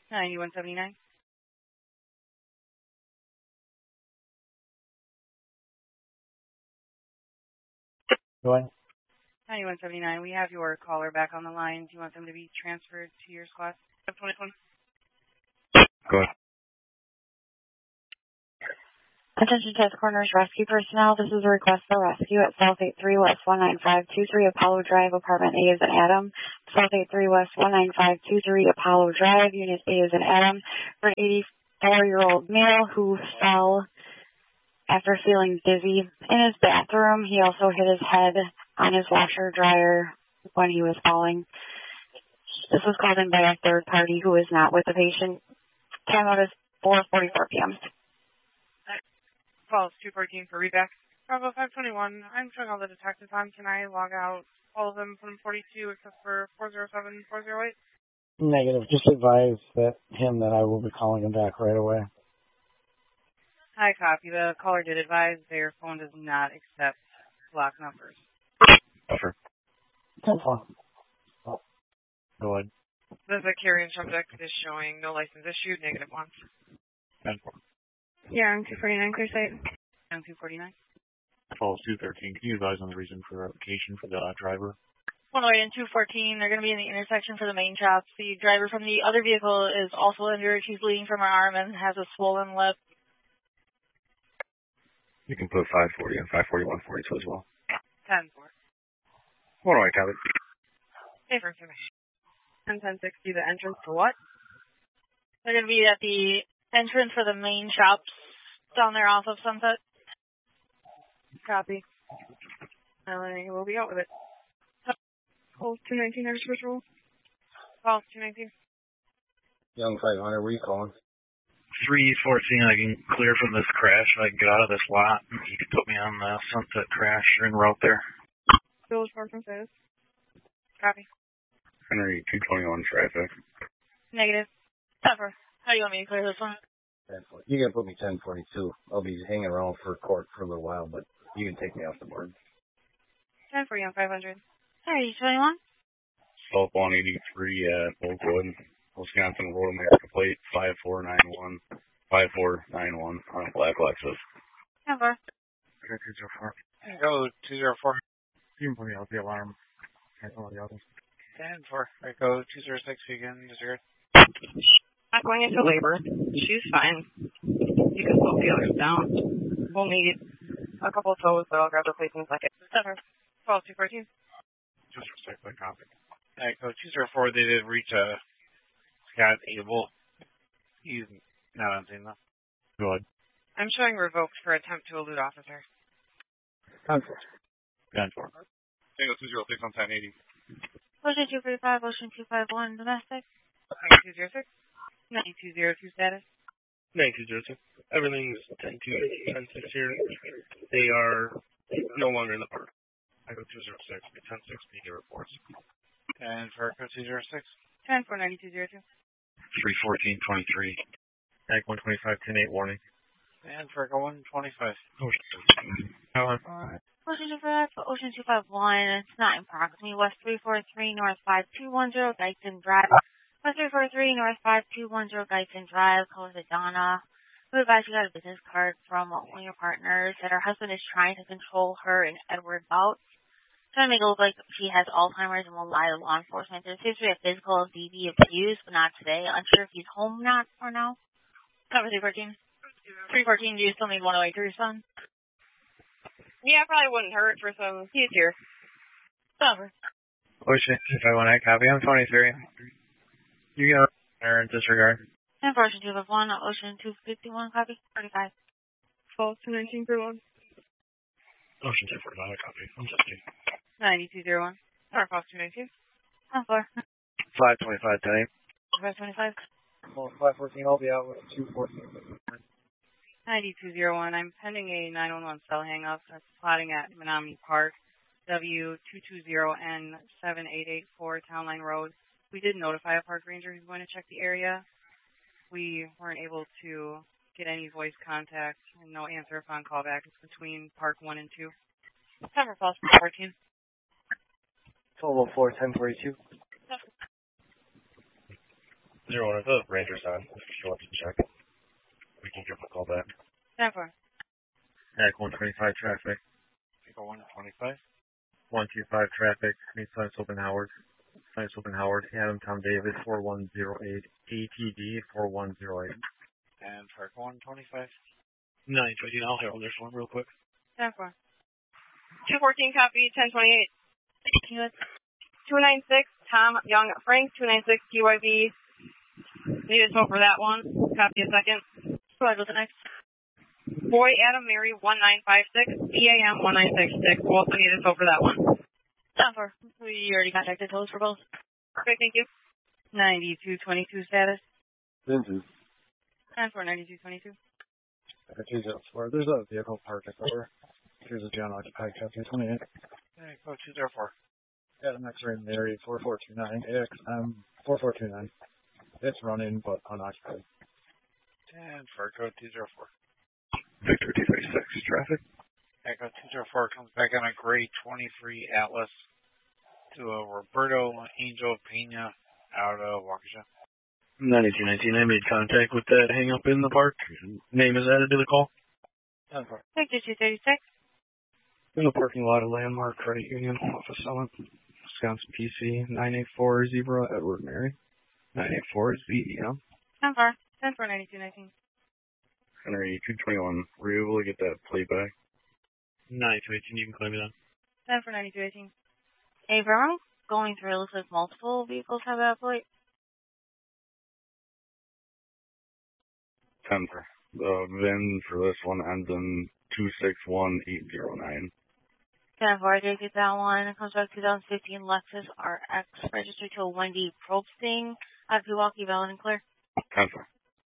9179. Go ahead. 9179. We have your caller back on the line. Do you want them to be transferred to your squad? 2020. Go ahead. Attention Task Corners Rescue Personnel. This is a request for rescue at South 83 West 19523 Apollo Drive, Apartment A is an Adam. South 83 West 19523 Apollo Drive, Unit A is an Adam. For an 84-year-old male who fell after feeling dizzy in his bathroom. He also hit his head on his washer dryer when he was falling. This was called in by a third party who is not with the patient. Time out is 4:44 p.m. Calls 214 for reback. Bravo 521. I'm showing all the detectives on. Can I log out all of them from 42 except for 407, 408? Negative. Just advise him that I will be calling him back right away. Hi, copy. The caller did advise their phone does not accept block numbers. Sure. 10-4. Go ahead. The carrier subject is showing no license issued, -1. 10-4. Yeah, I'm 249, clear site. I'm 249. Falls 213. Can you advise on the reason for revocation for the driver? 108 and 214, they're going to be in the intersection for the main shops. The driver from the other vehicle is also injured. She's bleeding from her arm and has a swollen lip. You can put 540 and 541, 42 as well. 10-4. 108, copy. Paper information. 10-1060, the entrance to what? They're going to be at the entrance for the main shops down there off of Sunset. Copy. We'll be out with it. Calls 219, there's patrol. Calls 219. Young 500, where are you calling? 314, I can clear from this crash. I can get out of this lot. You can put me on the Sunset crash en route there. Village Park from status. Copy. Henry 221 traffic. Negative. Pepper, how do you want me to clear this one? You gotta put me 1042. I'll be hanging around for court for a little while, but you can take me off the board. 10 for you on 500. Sorry, 21? South 183 at Oakwood, Wisconsin Road America plate 5491. 5491 on a black Lexus. Pepper. Okay, 204. Go 204. You can put me out the alarm. Can't tell the others. 10-4. I go 206 again. Disregard. Not going into labor. She's fine. You can slow the others down. We'll need a couple of toes, but I'll grab the plates in a second. Pepper. 12-214. 206, I copy. Alright, go 204. They did reach Scott Abel. He's not on scene though. Go ahead. I'm showing revoked for attempt to elude officer. 10-4. 10-4. Tango 206 on 1080. Ocean 235, Ocean 251, domestic. 9206. 9202 status. 9202. Everything's 10-2, 10-6 here. They are no longer in the park. I go 206. 10-6 media reports. And for go 206. 10 for 9202. 314-23. Ag 125, 10-8 warning. And for go 125. Ocean 255, Ocean 251, it's not in proximity. West 343, North 5210, Guyton Drive. West 343, North 5210, Guyton Drive. Calls it Donna. We advise you got a business card from one of your partners that her husband is trying to control her in Edward Bouts. Trying to make it look like she has Alzheimer's and will lie to law enforcement. There's history of physical DV abuse, but not today. Unsure if he's home not or now. Cover 314. 314, do you still need 108 to respond? Yeah, probably wouldn't hurt for some. He's here. Cover. Ocean, if I want to copy, I'm 23. You can or disregard. And for Ocean 251, Ocean 251, copy. 35. False 219 for 1. Ocean 249, copy. I'm 50. 9201. Or false 219. And for 525 today. 525. Well, 514, I'll be out with 214. 9201. I'm pending a 911 cell hang-up that's plotting at Menominee Park, W220N7884 Town Line Road. We did notify a park ranger who's going to check the area. We weren't able to get any voice contact and no answer upon callback. It's between Park 1 and 2. Cover false 14. 1204, 1042. 01, if the Ranger's on, if she wants to check, we can give a call back. 10-4. Act 125 traffic. Echo 125. 125 traffic. Meet Science Open Howard. Science Open Howard. Adam Tom David 4108. ATD 4108. And Fargo 125. 920, I'll handle this one real quick. 10-4. 214 copy, 1028. 296 Tom Young Frank, 296 TYB. Need a smoke for that one. Copy a second. Go ahead with the next. Boy Adam Mary 1956, PAM 1966. We'll also need a smoke for that one. 10-4. We already contacted those for both. Okay, thank you. 9222 status. Vinces. 10-4, 9222. There's a vehicle parked at over. Here's a John occupied copy 28. Echo 204. Adam X-ray Mary 4429 AXM 4429. It's running but unoccupied. And Fargo 204. Victor 236, traffic. Echo 204 comes back on a gray 23 Atlas to a Roberto Angel Pena out of Waukesha. 9219, I made contact with that hang up in the park. Name is added to the call. Victor 236. In the parking lot of Landmark Credit Union, Office Summit, Wisconsin PC, 984 Zebra, Edward Mary. 984 ZEM. 10-4. 10-4, 9219. Henry 221, were you able to get that playback? 9218, you can claim it on. 10-4, 9218. Hey, Verno, going through, it looks like multiple vehicles have that plate. 10 for the VIN for this one ends in 261809. 10-4, I did get that one. It comes back 2015 Lexus RX, registered to a Wendy Probsting out of Pewaukee, valid and clear. 10 for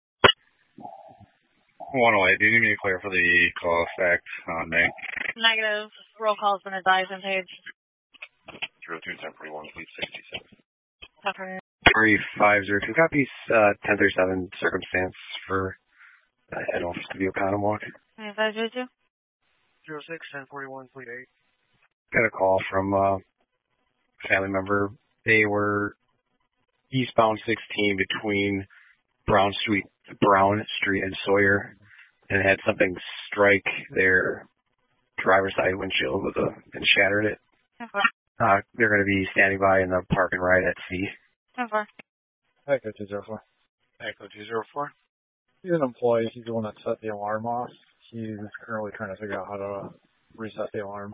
108, do you need me to clear for the call fact on May? Negative. Roll call has been advised on page. 02-1041, please 66. 10-4. 3502, copies 1037, circumstance for head office to be Oconomowoc. 2502. 06-1041, please 8. Got a call from a family member. They were eastbound 16 between Brown Street and Sawyer, and had something strike their driver's side windshield and shattered it. 10-4. They're going to be standing by in the park and ride at sea. 10-4. Echo 204. Echo 204. He's an employee. He's the one that set the alarm off. He's currently trying to figure out how to reset the alarm.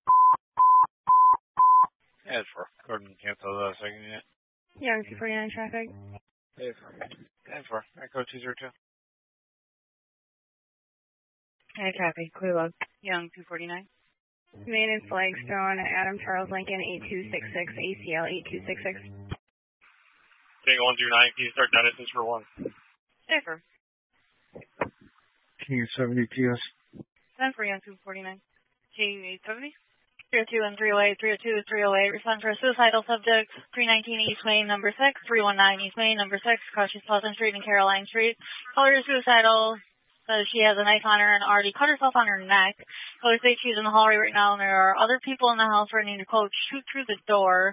And for Gordon, cancel the second unit. Young 249 traffic. Hey, And for Echo 202. Hey, copy. Clear load. Young 249. Maintenance Flagstone, Adam Charles Lincoln 8266, ACL 8266. Tango 129, can you start Genesis for 1? Safer. Q70 TS. 10 for Young 249. K870. 302 and 308, 302, 308, respond for a suicidal subject, 319 East Main, number 6, 319 East Main, number 6, crosses Pleasant Street and Caroline Street. Caller is suicidal, says she has a knife on her and already cut herself on her neck. Caller states she's in the hallway right now and there are other people in the house ready to, quote, shoot through the door.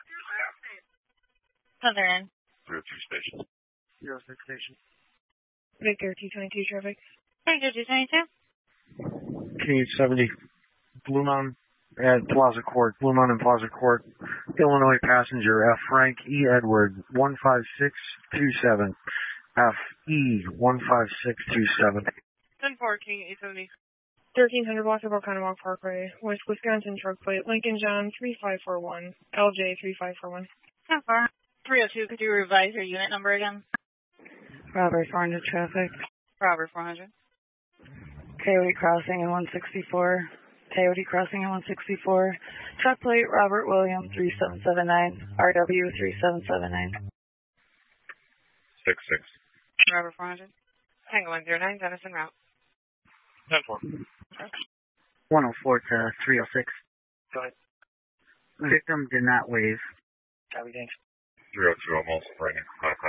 Send her in. 02 station. 06 station. Victor 222 traffic. Victor 222. Q70. Blue Mountain. At Plaza Court, Blue Mountain Plaza Court, Illinois passenger F. Frank E. Edward 15627, F. E. 15627. 10 for K870. 1300 block of Oconomowoc Parkway, West Wisconsin truck plate, Lincoln John 3541, LJ 3541. 10 for 302, could you revise your unit number again? Robert 400 traffic. Robert 400. Coyote Crossing in 164. Coyote Crossing in 164. Truck plate Robert William 3779. RW 3779. 66. Robert 400. Tango 109, Denison route. 10-4. 104 to 306. Go ahead. Victim did not waive. Copy, thanks. 302, I'm also writing.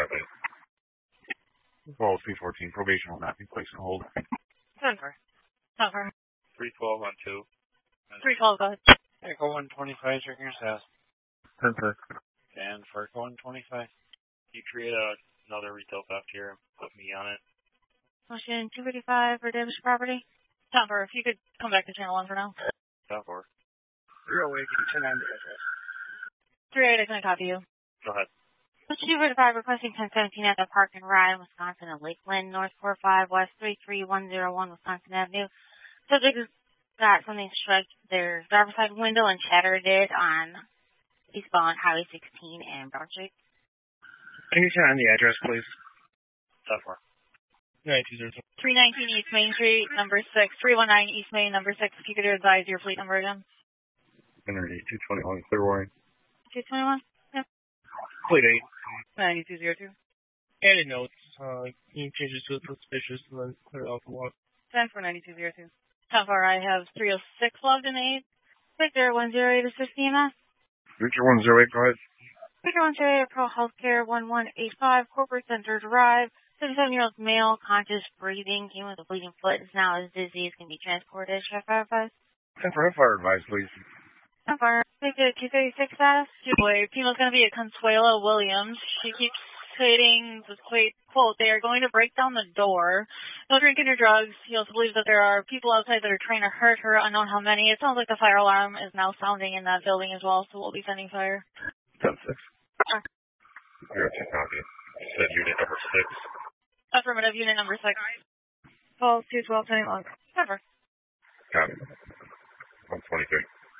Well, 314, probation will not be placed on hold. 10 for. 10 for. 312 on 2. 312, go ahead. Echo 125, checking your status. 10 for. And for Echo 125, you create a another retail theft here. Put me on it. Motion 255 for damage to property. Topper, if you could come back to channel 1 for now. 10-4. 308, can you turn on the address? 38, I couldn't copy you. Go ahead. Motion 255 requesting 1017 at the Park and Ride, Wisconsin at Lakeland, North 45 West 33101 Wisconsin Avenue. Subject has got something struck their driver's side window and shattered it on eastbound Highway 16 and Brown Street. Can you turn on the address, please? 10-4. 9202. 319 East Main Street, number 6. 319 East Main, number 6. If you could advise your fleet number again. Henry 221 Clearwater. 221? Yeah. Fleet 8. 9202. Added notes. You can change it to suspicious and then clear it off the walk. 10 for 9202. How far? I have 306 logged in 8. Victor 108 assist EMS. Victor 108, go ahead. Victor 108 Pro Healthcare 1185 Corporate Center Drive. 37-year-old male, conscious, breathing, came with a bleeding foot, is now as dizzy as can be transported. Should I fire advise? 10 for fire advice, please. How far? Victor 236 status. Female's going to be at Consuelo Williams. She keeps stating this quote, they are going to break down the door. No drinking or drugs. He also believes that there are people outside that are trying to hurt her, unknown how many. It sounds like the fire alarm is now sounding in that building as well, so we'll be sending fire. 10-6. You're a copy. You said unit number 6. Affirmative, unit number 6. Call 212, sending log. Never. Copy. 123.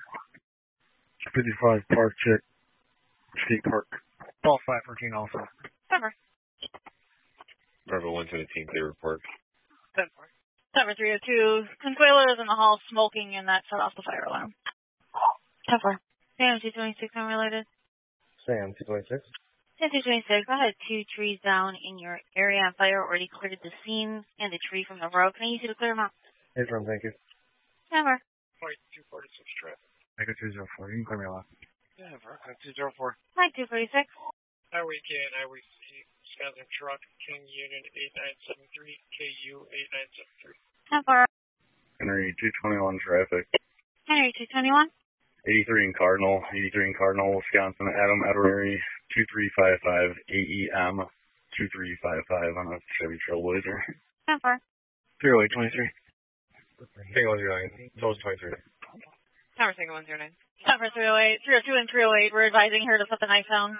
55 Park Check. State Park. Call 514 also. Never. Bravo 1 to the team, clear report. 10 for. Number 302. Consuelo is in the hall smoking, and that set off the fire alarm. 10 4. Sam 226, unrelated. Sam 226. Sam 226, I had 2 trees down in your area on fire. Already cleared the scene and the tree from the road. Can I use you to clear them out? Hey, From, thank you. Never. Flight 246 traffic. Echo 204, you can clear me off. Yeah, for 204. Mike 246. Highway K and Highway C, Wisconsin truck, King Union 8973, KU 8973. 10 4. Henry 221 traffic. Henry 221. 83 in Cardinal, Wisconsin. Adam Edwary 2355 AEM 2355 on a Chevy Trailblazer. 10 4. 30823. Hang on, 23. Tower single 109. Number 308. 302 and 308. We're advising her to put the knife down.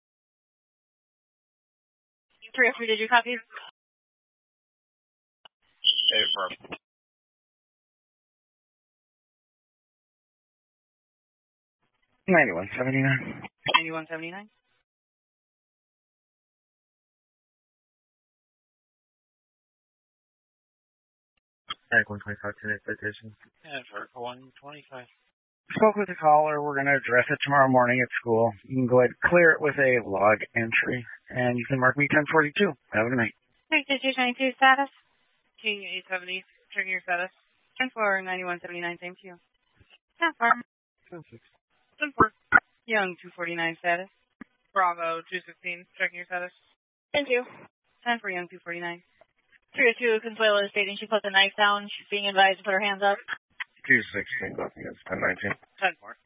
303, did you copy? Hey, firm. 9179. 9179. Ag 125 today, citation. Yeah, for 125. Spoke with the caller. We're going to address it tomorrow morning at school. You can go ahead and clear it with a log entry, and you can mark me 1042. Have a good night. Victor 222 status. King 870. Checking your status. 10 for 9179. Same to you. 10 4. 10 for. Young 249 status. Bravo 216. Checking your status. Thank you. 10 for Young 249. 302, Consuelo is stating she put the knife down. She's being advised to put her hands up. 216, yes, 1019. 10 for.